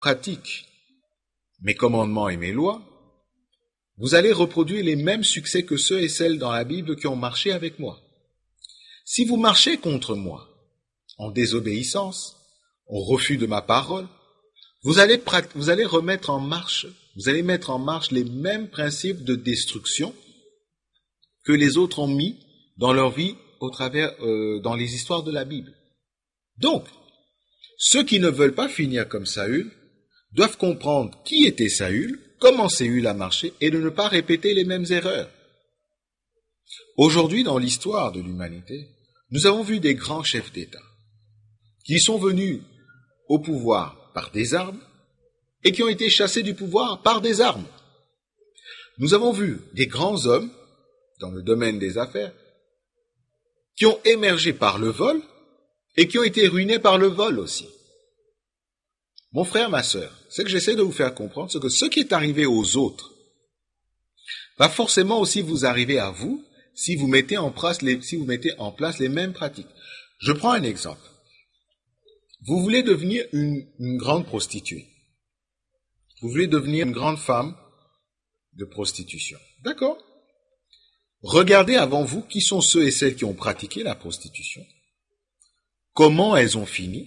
pratique mes commandements et mes lois, vous allez reproduire les mêmes succès que ceux et celles dans la Bible qui ont marché avec moi. Si vous marchez contre moi, en désobéissance, en refus de ma parole, vous allez mettre en marche les mêmes principes de destruction que les autres ont mis dans leur vie dans les histoires de la Bible. Donc, ceux qui ne veulent pas finir comme Saül doivent comprendre qui était Saül, comment Saül a marché, et de ne pas répéter les mêmes erreurs. Aujourd'hui, dans l'histoire de l'humanité, nous avons vu des grands chefs d'État qui sont venus au pouvoir par des armes et qui ont été chassés du pouvoir par des armes. Nous avons vu des grands hommes dans le domaine des affaires qui ont émergé par le vol et qui ont été ruinés par le vol aussi. Mon frère, ma sœur, ce que j'essaie de vous faire comprendre, c'est que ce qui est arrivé aux autres va forcément aussi vous arriver à vous si vous mettez en place les mêmes pratiques. Je prends un exemple. Vous voulez devenir une grande prostituée. Vous voulez devenir une grande femme de prostitution. D'accord? Regardez avant vous qui sont ceux et celles qui ont pratiqué la prostitution, comment elles ont fini,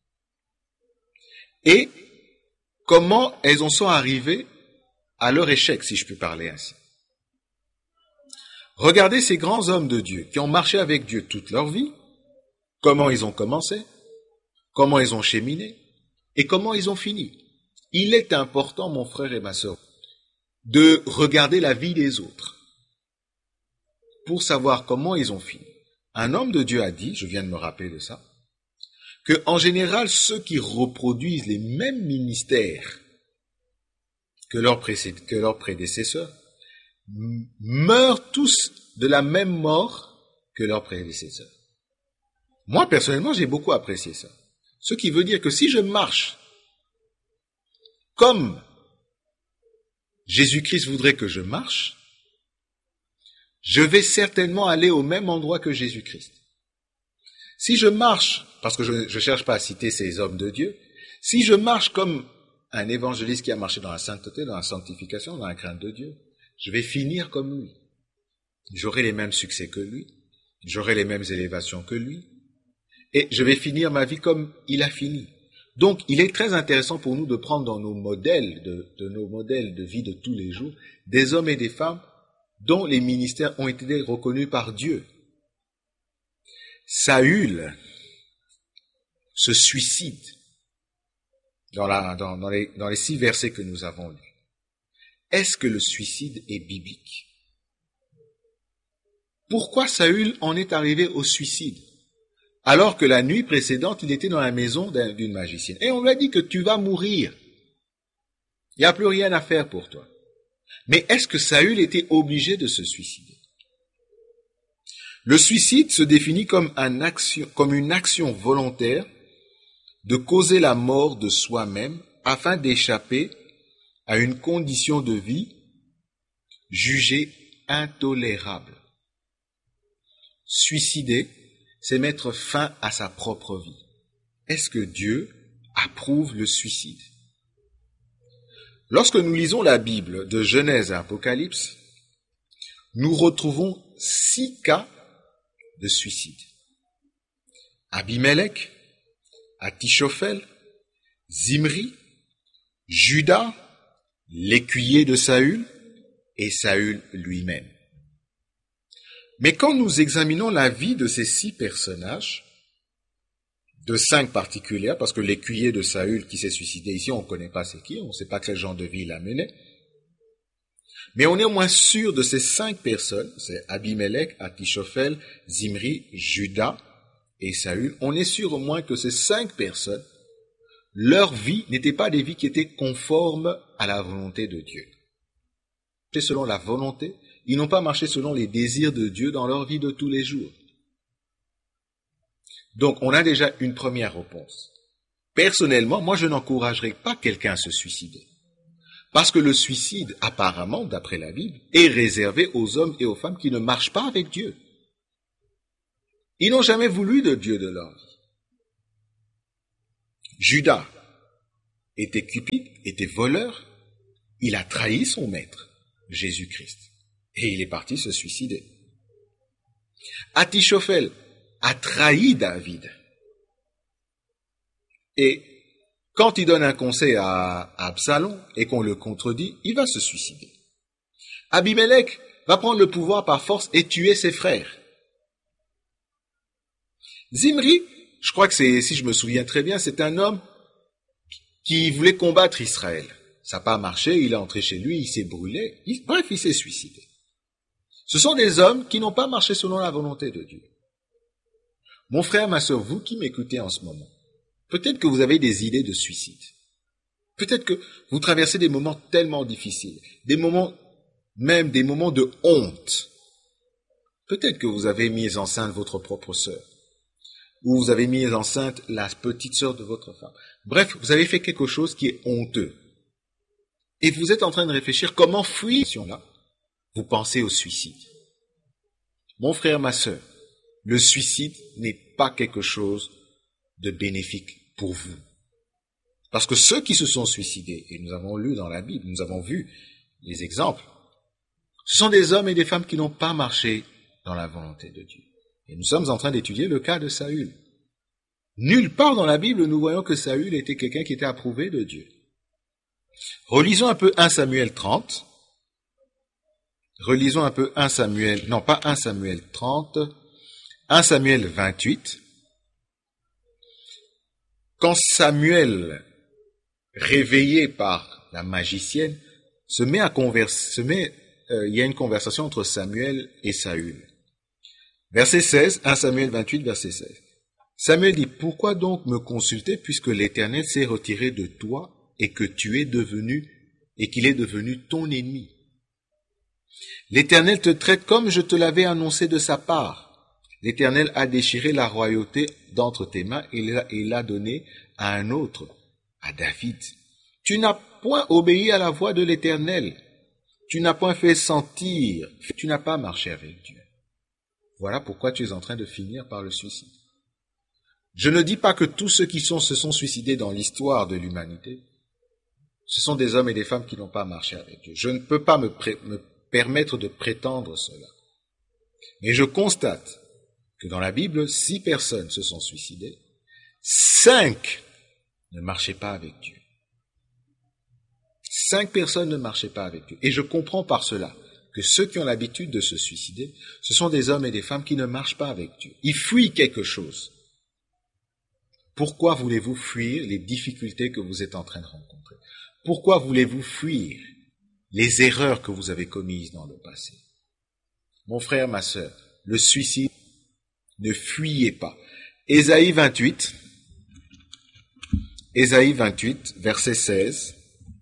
et comment elles en sont arrivées à leur échec, si je puis parler ainsi. Regardez ces grands hommes de Dieu qui ont marché avec Dieu toute leur vie, comment ils ont commencé, comment ils ont cheminé, et comment ils ont fini. Il est important, mon frère et ma sœur, de regarder la vie des autres pour savoir comment ils ont fini. Un homme de Dieu a dit, je viens de me rappeler de ça, que en général, ceux qui reproduisent les mêmes ministères que leurs prédécesseurs meurent tous de la même mort que leurs prédécesseurs. Moi, personnellement, j'ai beaucoup apprécié ça. Ce qui veut dire que si je marche comme Jésus-Christ voudrait que je marche, je vais certainement aller au même endroit que Jésus-Christ. Si je marche, parce que je ne cherche pas à citer ces hommes de Dieu, si je marche comme un évangéliste qui a marché dans la sainteté, dans la sanctification, dans la crainte de Dieu, je vais finir comme lui. J'aurai les mêmes succès que lui, j'aurai les mêmes élévations que lui, et je vais finir ma vie comme il a fini. Donc, il est très intéressant pour nous de prendre dans nos modèles nos modèles de vie de tous les jours, des hommes et des femmes dont les ministères ont été reconnus par Dieu. Saül se suicide dans les 6 versets que nous avons lus. Est-ce que le suicide est biblique? Pourquoi Saül en est arrivé au suicide? Alors que la nuit précédente, il était dans la maison d'une magicienne. Et on lui a dit que tu vas mourir. Il n'y a plus rien à faire pour toi. Mais est-ce que Saül était obligé de se suicider? Le suicide se définit comme une action volontaire de causer la mort de soi-même afin d'échapper à une condition de vie jugée intolérable. Suicider, c'est mettre fin à sa propre vie. Est-ce que Dieu approuve le suicide? Lorsque nous lisons la Bible de Genèse à Apocalypse, nous retrouvons 6 cas de suicide. Abimelech, Akhichophel, Zimri, Judas, l'écuyer de Saül et Saül lui-même. Mais quand nous examinons la vie de ces 6 personnages, de 5 particuliers, parce que l'écuyer de Saül qui s'est suicidé ici, on ne connaît pas c'est qui, on ne sait pas quel genre de vie il a mené, mais on est au moins sûr de ces 5 personnes, c'est Abimelech, Akhichophel, Zimri, Judas et Saül, on est sûr au moins que ces 5 personnes, leur vie n'était pas des vies qui étaient conformes à la volonté de Dieu. C'est selon la volonté, ils n'ont pas marché selon les désirs de Dieu dans leur vie de tous les jours. Donc, on a déjà une première réponse. Personnellement, moi, je n'encouragerais pas quelqu'un à se suicider. Parce que le suicide, apparemment, d'après la Bible, est réservé aux hommes et aux femmes qui ne marchent pas avec Dieu. Ils n'ont jamais voulu de Dieu de leur vie. Judas, était cupide, était voleur, il a trahi son maître, Jésus-Christ. Et il est parti se suicider. Achitophel a trahi David. Et quand il donne un conseil à Absalom et qu'on le contredit, il va se suicider. Abimelech va prendre le pouvoir par force et tuer ses frères. Zimri, je crois que si je me souviens très bien, c'est un homme qui voulait combattre Israël. Ça n'a pas marché, il est entré chez lui, il s'est brûlé, bref, il s'est suicidé. Ce sont des hommes qui n'ont pas marché selon la volonté de Dieu. Mon frère, ma sœur, vous qui m'écoutez en ce moment, peut-être que vous avez des idées de suicide. Peut-être que vous traversez des moments tellement difficiles, des moments de honte. Peut-être que vous avez mis enceinte votre propre sœur, ou vous avez mis enceinte la petite sœur de votre femme. Bref, vous avez fait quelque chose qui est honteux. Et vous êtes en train de réfléchir comment fuir là. Vous pensez au suicide. Mon frère, ma sœur, le suicide n'est pas quelque chose de bénéfique pour vous. Parce que ceux qui se sont suicidés, et nous avons lu dans la Bible, nous avons vu les exemples, ce sont des hommes et des femmes qui n'ont pas marché dans la volonté de Dieu. Et nous sommes en train d'étudier le cas de Saül. Nulle part dans la Bible nous voyons que Saül était quelqu'un qui était approuvé de Dieu. Relisons un peu 1 Samuel 30. Relisons un peu 1 Samuel 30, 1 Samuel 28. Quand Samuel, réveillé par la magicienne, il y a une conversation entre Samuel et Saül. Verset 16, 1 Samuel 28, verset 16. Samuel dit, « Pourquoi donc me consulter puisque l'Éternel s'est retiré de toi et qu'il est devenu ton ennemi? L'Éternel te traite comme je te l'avais annoncé de sa part. L'Éternel a déchiré la royauté d'entre tes mains et l'a donnée à un autre, à David. Tu n'as point obéi à la voix de l'Éternel. Tu n'as point fait sentir. Tu n'as pas marché avec Dieu. Voilà pourquoi tu es en train de finir par le suicide. Je ne dis pas que tous ceux qui se sont suicidés dans l'histoire de l'humanité, ce sont des hommes et des femmes qui n'ont pas marché avec Dieu. Je ne peux pas me permettre de prétendre cela. Mais je constate que dans la Bible, 6 personnes se sont suicidées, 5 ne marchaient pas avec Dieu. 5 personnes ne marchaient pas avec Dieu. Et je comprends par cela que ceux qui ont l'habitude de se suicider, ce sont des hommes et des femmes qui ne marchent pas avec Dieu. Ils fuient quelque chose. Pourquoi voulez-vous fuir les difficultés que vous êtes en train de rencontrer? Pourquoi voulez-vous fuir les erreurs que vous avez commises dans le passé? Mon frère, ma sœur, le suicide, ne fuyez pas. Ésaïe 28, verset 16.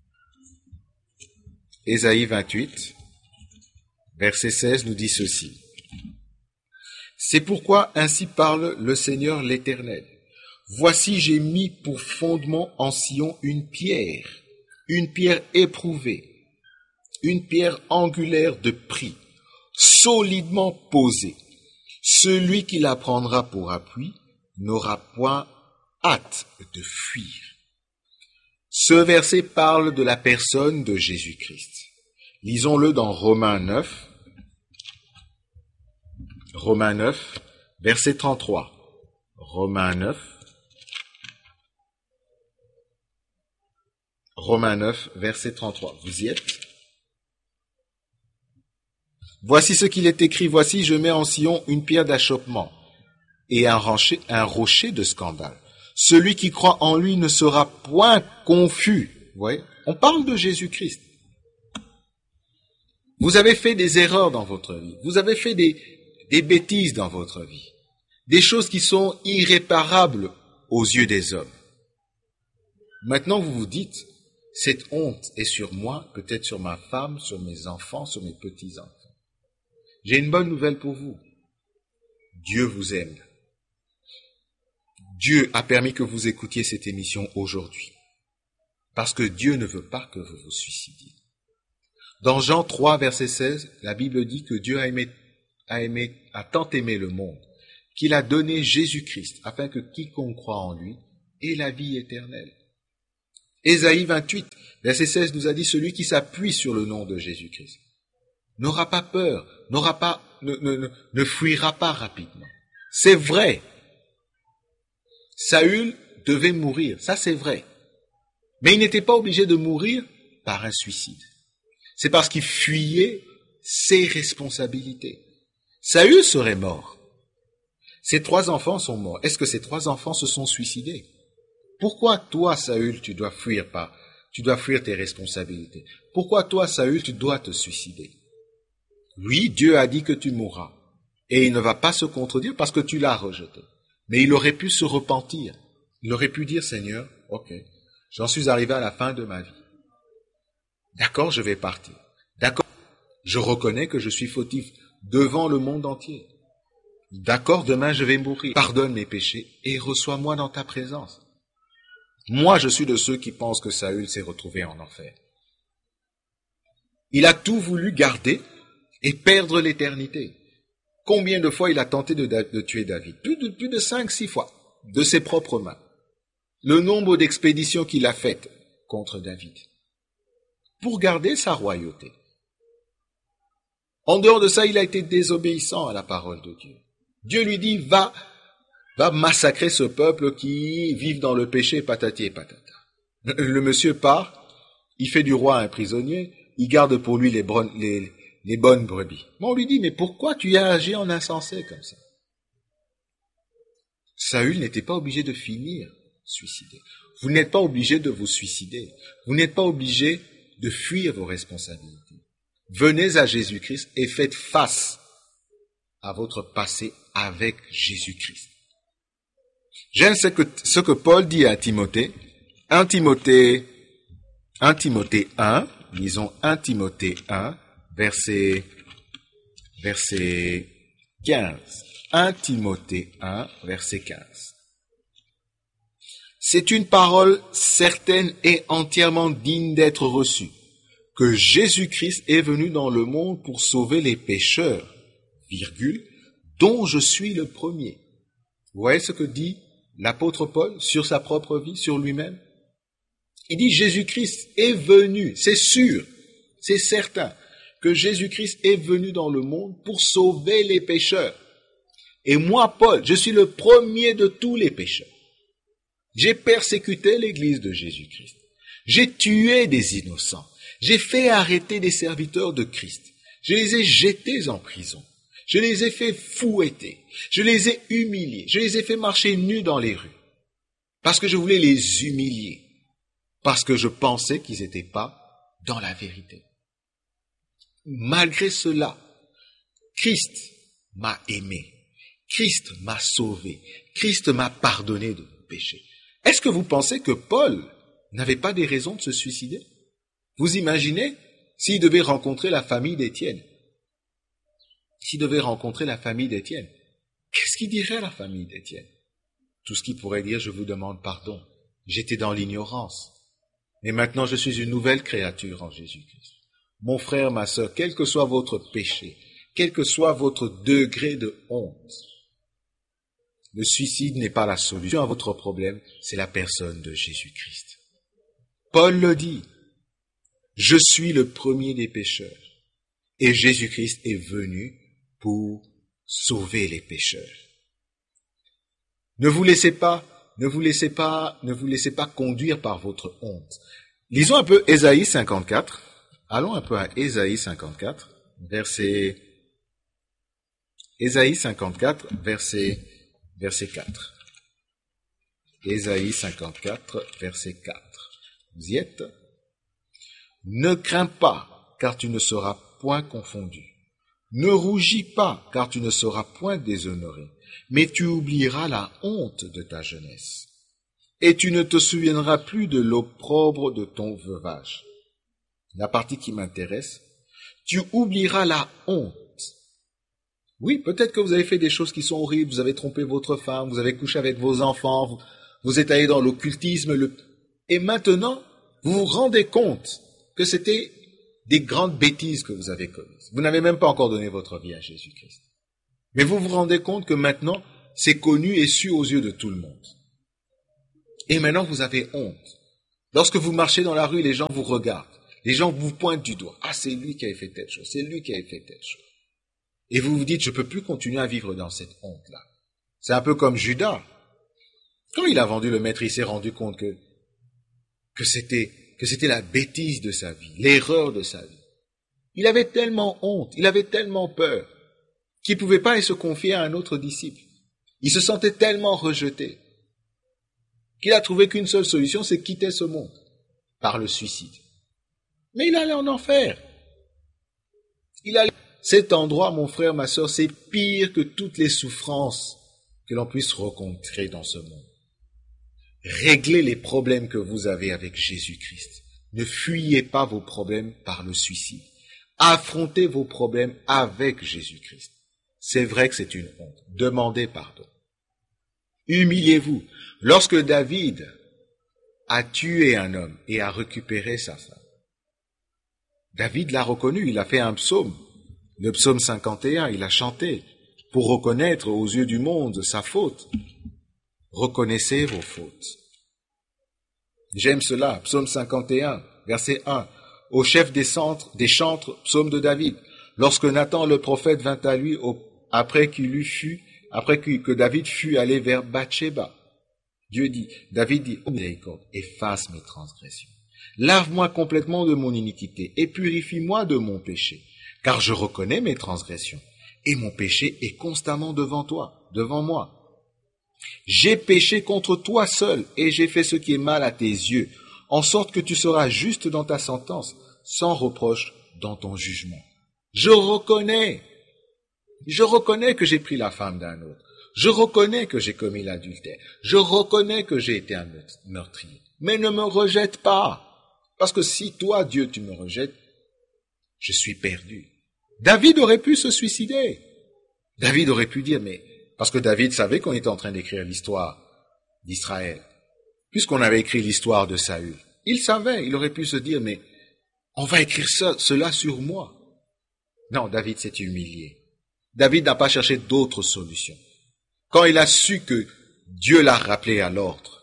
Ésaïe 28, verset 16 nous dit ceci. C'est pourquoi ainsi parle le Seigneur l'Éternel. Voici, j'ai mis pour fondement en Sion une pierre éprouvée, une pierre angulaire de prix, solidement posée. Celui qui la prendra pour appui n'aura point hâte de fuir. Ce verset parle de la personne de Jésus-Christ. Lisons-le dans Romains 9, verset 33. Romains 9, verset 33. Vous y êtes? Voici ce qu'il est écrit. Voici, je mets en Sion une pierre d'achoppement et un rocher de scandale. Celui qui croit en lui ne sera point confus. Vous voyez? On parle de Jésus-Christ. Vous avez fait des erreurs dans votre vie. Vous avez fait des bêtises dans votre vie. Des choses qui sont irréparables aux yeux des hommes. Maintenant, vous vous dites, cette honte est sur moi, peut-être sur ma femme, sur mes enfants, sur mes petits-enfants. J'ai une bonne nouvelle pour vous. Dieu vous aime. Dieu a permis que vous écoutiez cette émission aujourd'hui. Parce que Dieu ne veut pas que vous vous suicidiez. Dans Jean 3, verset 16, la Bible dit que Dieu a tant aimé le monde, qu'il a donné Jésus-Christ, afin que quiconque croit en lui ait la vie éternelle. Ésaïe 28, verset 16 nous a dit, celui qui s'appuie sur le nom de Jésus-Christ n'aura pas peur, ne fuira pas rapidement. C'est vrai. Saül devait mourir, ça c'est vrai. Mais il n'était pas obligé de mourir par un suicide. C'est parce qu'il fuyait ses responsabilités. Saül serait mort. Ses 3 enfants sont morts. Est-ce que ces 3 enfants se sont suicidés? Pourquoi toi, Saül, tu dois fuir tes responsabilités? Pourquoi toi, Saül, tu dois te suicider? Oui, Dieu a dit que tu mourras. Et il ne va pas se contredire parce que tu l'as rejeté. Mais il aurait pu se repentir. Il aurait pu dire, Seigneur, ok, j'en suis arrivé à la fin de ma vie. D'accord, je vais partir. D'accord, je reconnais que je suis fautif devant le monde entier. D'accord, demain je vais mourir. Pardonne mes péchés et reçois-moi dans ta présence. Moi, je suis de ceux qui pensent que Saül s'est retrouvé en enfer. Il a tout voulu garder et perdre l'éternité. Combien de fois il a tenté de tuer David? Plus de 5-6 fois, de ses propres mains. Le nombre d'expéditions qu'il a faites contre David, pour garder sa royauté. En dehors de ça, il a été désobéissant à la parole de Dieu. Dieu lui dit, va massacrer ce peuple qui vit dans le péché, patati et patata. Le monsieur part, il fait du roi un prisonnier, il garde pour lui les bonnes brebis. Mais on lui dit, mais pourquoi tu as agi en insensé comme ça? Saül n'était pas obligé de finir suicidé. Vous n'êtes pas obligé de vous suicider. Vous n'êtes pas obligé de fuir vos responsabilités. Venez à Jésus-Christ et faites face à votre passé avec Jésus-Christ. J'aime ce que Paul dit à Timothée. 1 Timothée 1, lisons 1 Timothée 1, verset 15. 1 Timothée 1, verset 15. C'est une parole certaine et entièrement digne d'être reçue, que Jésus-Christ est venu dans le monde pour sauver les pécheurs, virgule, dont je suis le premier. Vous voyez ce que dit l'apôtre Paul sur sa propre vie, sur lui-même? Il dit Jésus-Christ est venu, c'est sûr, c'est certain, que Jésus-Christ est venu dans le monde pour sauver les pécheurs. Et moi, Paul, je suis le premier de tous les pécheurs. J'ai persécuté l'église de Jésus-Christ. J'ai tué des innocents. J'ai fait arrêter des serviteurs de Christ. Je les ai jetés en prison. Je les ai fait fouetter. Je les ai humiliés. Je les ai fait marcher nus dans les rues. Parce que je voulais les humilier. Parce que je pensais qu'ils n'étaient pas dans la vérité. Malgré cela, Christ m'a aimé. Christ m'a sauvé. Christ m'a pardonné de mes péchés. Est-ce que vous pensez que Paul n'avait pas des raisons de se suicider? Vous imaginez s'il devait rencontrer la famille d'Étienne? S'il devait rencontrer la famille d'Étienne, qu'est-ce qu'il dirait à la famille d'Étienne? Tout ce qu'il pourrait dire, je vous demande pardon. J'étais dans l'ignorance. Mais maintenant, je suis une nouvelle créature en Jésus-Christ. Mon frère, ma sœur, quel que soit votre péché, quel que soit votre degré de honte, le suicide n'est pas la solution à votre problème, c'est la personne de Jésus-Christ. Paul le dit, je suis le premier des pécheurs et Jésus-Christ est venu pour sauver les pécheurs. Ne vous laissez pas conduire par votre honte. Lisons un peu Ésaïe 54. Allons un peu à Ésaïe 54, Ésaïe 54, verset 4. Ésaïe 54, verset 4. Vous y êtes? Ne crains pas, car tu ne seras point confondu. Ne rougis pas, car tu ne seras point déshonoré. Mais tu oublieras la honte de ta jeunesse. Et tu ne te souviendras plus de l'opprobre de ton veuvage. La partie qui m'intéresse, tu oublieras la honte. Oui, peut-être que vous avez fait des choses qui sont horribles, vous avez trompé votre femme, vous avez couché avec vos enfants, vous êtes allé dans l'occultisme, et maintenant, vous vous rendez compte que c'était des grandes bêtises que vous avez commises. Vous n'avez même pas encore donné votre vie à Jésus-Christ. Mais vous vous rendez compte que maintenant, c'est connu et su aux yeux de tout le monde. Et maintenant, vous avez honte. Lorsque vous marchez dans la rue, les gens vous regardent. Les gens vous pointent du doigt. Ah, c'est lui qui avait fait telle chose. C'est lui qui avait fait telle chose. Et vous vous dites, je peux plus continuer à vivre dans cette honte-là. C'est un peu comme Judas. Quand il a vendu le maître, il s'est rendu compte que c'était la bêtise de sa vie, l'erreur de sa vie. Il avait tellement honte, il avait tellement peur, qu'il ne pouvait pas aller se confier à un autre disciple. Il se sentait tellement rejeté, qu'il a trouvé qu'une seule solution, c'est quitter ce monde, par le suicide. Mais il allait en enfer. Cet endroit, mon frère, ma sœur, c'est pire que toutes les souffrances que l'on puisse rencontrer dans ce monde. Réglez les problèmes que vous avez avec Jésus-Christ. Ne fuyez pas vos problèmes par le suicide. Affrontez vos problèmes avec Jésus-Christ. C'est vrai que c'est une honte. Demandez pardon. Humiliez-vous. Lorsque David a tué un homme et a récupéré sa femme, David l'a reconnu, il a fait un psaume. Le psaume 51, il a chanté pour reconnaître aux yeux du monde sa faute. Reconnaissez vos fautes. J'aime cela, psaume 51, verset 1. Au chef des chantres, psaume de David. Lorsque Nathan le prophète vint à lui après que David fut allé vers Bathsheba, David dit, ô miséricorde, efface mes transgressions. Lave-moi complètement de mon iniquité et purifie-moi de mon péché, car je reconnais mes transgressions et mon péché est constamment devant moi. J'ai péché contre toi seul et j'ai fait ce qui est mal à tes yeux, en sorte que tu seras juste dans ta sentence, sans reproche dans ton jugement. Je reconnais que j'ai pris la femme d'un autre. Je reconnais que j'ai commis l'adultère. Je reconnais que j'ai été un meurtrier. Mais ne me rejette pas. Parce que si toi, Dieu, tu me rejettes, je suis perdu. David aurait pu se suicider. David aurait pu dire, mais parce que David savait qu'on était en train d'écrire l'histoire d'Israël. Puisqu'on avait écrit l'histoire de Saül. Il savait, il aurait pu se dire, mais on va écrire cela sur moi. Non, David s'est humilié. David n'a pas cherché d'autres solutions. Quand il a su que Dieu l'a rappelé à l'ordre,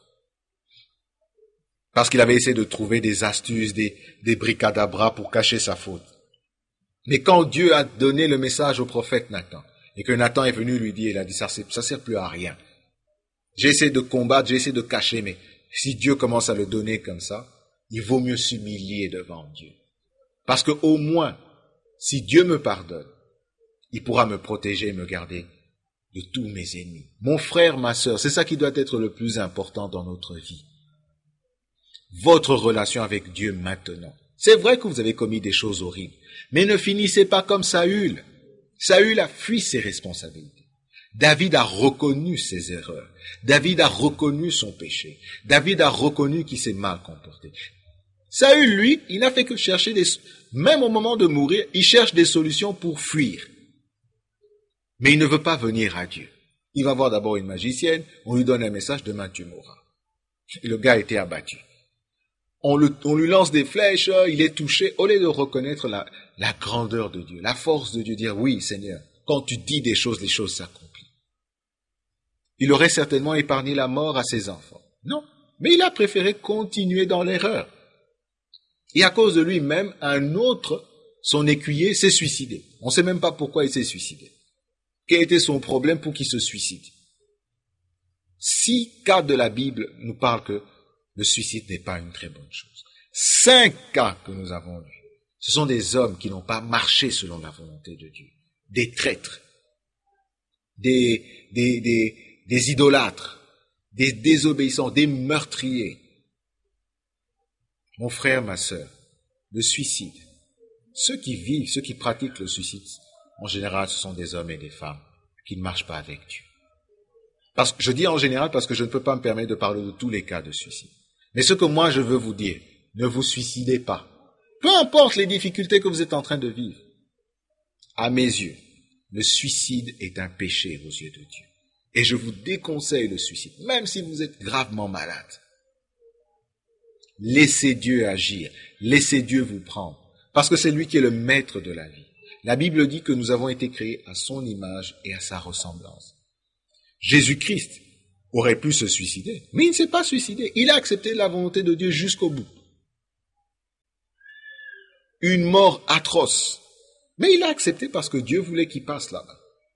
parce qu'il avait essayé de trouver des astuces, des bricadabras pour cacher sa faute. Mais quand Dieu a donné le message au prophète Nathan, et que Nathan est venu lui dire, il a dit, ça sert plus à rien. J'ai essayé de combattre, j'ai essayé de cacher, mais si Dieu commence à le donner comme ça, il vaut mieux s'humilier devant Dieu. Parce que au moins, si Dieu me pardonne, il pourra me protéger et me garder de tous mes ennemis. Mon frère, ma sœur, c'est ça qui doit être le plus important dans notre vie. Votre relation avec Dieu maintenant. C'est vrai que vous avez commis des choses horribles, mais ne finissez pas comme Saül. Saül a fui ses responsabilités. David a reconnu ses erreurs. David a reconnu son péché. David a reconnu qu'il s'est mal comporté. Saül, lui, il n'a fait que chercher même au moment de mourir, il cherche des solutions pour fuir. Mais il ne veut pas venir à Dieu. Il va voir d'abord une magicienne, on lui donne un message, demain tu mourras. Et le gars a été abattu. On lui lance des flèches, il est touché, au lieu de reconnaître la grandeur de Dieu, la force de Dieu, dire oui Seigneur, quand tu dis des choses, les choses s'accomplissent. Il aurait certainement épargné la mort à ses enfants. Non, mais il a préféré continuer dans l'erreur. Et à cause de lui-même, un autre, son écuyer, s'est suicidé. On ne sait même pas pourquoi il s'est suicidé. Quel était son problème pour qu'il se suicide? 6 cas de la Bible nous parlent que le suicide n'est pas une très bonne chose. 5 cas que nous avons lus, ce sont des hommes qui n'ont pas marché selon la volonté de Dieu. Des traîtres, des idolâtres, des désobéissants, des meurtriers. Mon frère, ma sœur, le suicide, ceux qui pratiquent le suicide, en général, ce sont des hommes et des femmes qui ne marchent pas avec Dieu. Je dis en général parce que je ne peux pas me permettre de parler de tous les cas de suicide. Mais ce que moi je veux vous dire, ne vous suicidez pas. Peu importe les difficultés que vous êtes en train de vivre. À mes yeux, le suicide est un péché aux yeux de Dieu. Et je vous déconseille le suicide, même si vous êtes gravement malade. Laissez Dieu agir, laissez Dieu vous prendre, parce que c'est lui qui est le maître de la vie. La Bible dit que nous avons été créés à son image et à sa ressemblance. Jésus-Christ aurait pu se suicider. Mais il ne s'est pas suicidé. Il a accepté la volonté de Dieu jusqu'au bout. Une mort atroce. Mais il a accepté parce que Dieu voulait qu'il passe là-bas.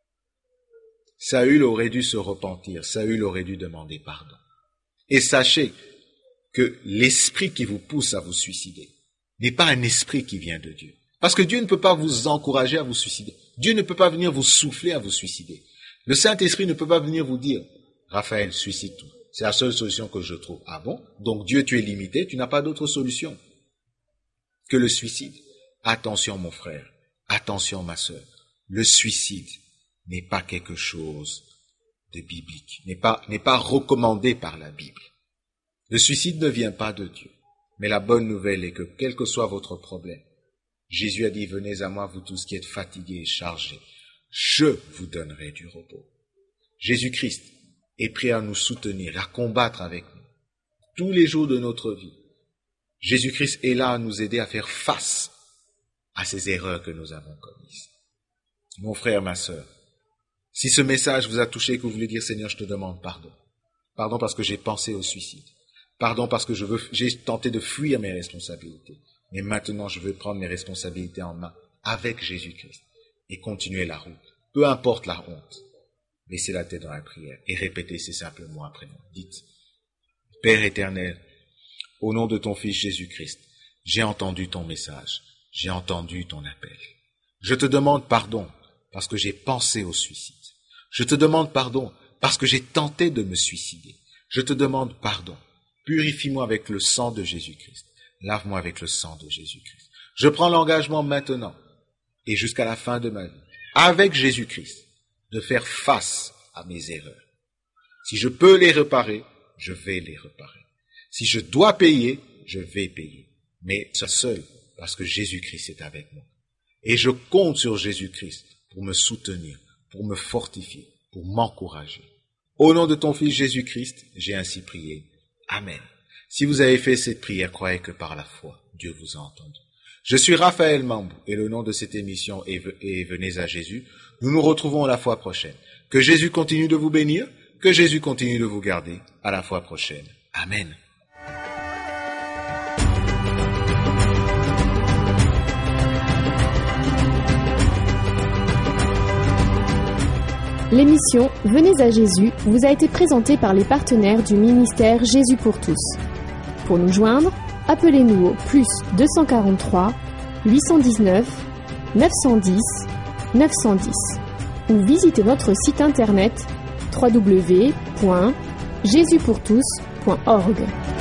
Saül aurait dû se repentir. Saül aurait dû demander pardon. Et sachez que l'esprit qui vous pousse à vous suicider n'est pas un esprit qui vient de Dieu. Parce que Dieu ne peut pas vous encourager à vous suicider. Dieu ne peut pas venir vous souffler à vous suicider. Le Saint-Esprit ne peut pas venir vous dire « Raphaël, suicide-toi. C'est la seule solution que je trouve. » Ah bon? Donc Dieu, tu es limité, tu n'as pas d'autre solution que le suicide. Attention mon frère, attention ma sœur. Le suicide n'est pas quelque chose de biblique, n'est pas recommandé par la Bible. Le suicide ne vient pas de Dieu. Mais la bonne nouvelle est que quel que soit votre problème, Jésus a dit, venez à moi, vous tous qui êtes fatigués et chargés, je vous donnerai du repos. Jésus-Christ est prêt à nous soutenir, à combattre avec nous, tous les jours de notre vie. Jésus-Christ est là à nous aider à faire face à ces erreurs que nous avons commises. Mon frère, ma sœur, si ce message vous a touché et que vous voulez dire, Seigneur, je te demande pardon. Pardon parce que j'ai pensé au suicide. Pardon parce que j'ai tenté de fuir mes responsabilités. Mais maintenant, je veux prendre mes responsabilités en main avec Jésus-Christ et continuer la route. Peu importe la honte. Laissez la tête dans la prière et répétez ces simples mots après moi. Dites, Père éternel, au nom de ton Fils Jésus-Christ, j'ai entendu ton message. J'ai entendu ton appel. Je te demande pardon parce que j'ai pensé au suicide. Je te demande pardon parce que j'ai tenté de me suicider. Je te demande pardon. Purifie-moi avec le sang de Jésus-Christ. Lave-moi avec le sang de Jésus-Christ. Je prends l'engagement maintenant et jusqu'à la fin de ma vie, avec Jésus-Christ, de faire face à mes erreurs. Si je peux les réparer, je vais les réparer. Si je dois payer, je vais payer. Mais ça seul, parce que Jésus-Christ est avec moi. Et je compte sur Jésus-Christ pour me soutenir, pour me fortifier, pour m'encourager. Au nom de ton Fils Jésus-Christ, j'ai ainsi prié. Amen. Si vous avez fait cette prière, croyez que par la foi, Dieu vous a entendu. Je suis Raphaël Mambou et le nom de cette émission est Venez à Jésus. Nous nous retrouvons la fois prochaine. Que Jésus continue de vous bénir, que Jésus continue de vous garder. À la fois prochaine. Amen. L'émission Venez à Jésus vous a été présentée par les partenaires du ministère Jésus pour tous. Pour nous joindre, appelez-nous au plus 243 819 910 910 ou visitez notre site internet www.jesuspourtous.org.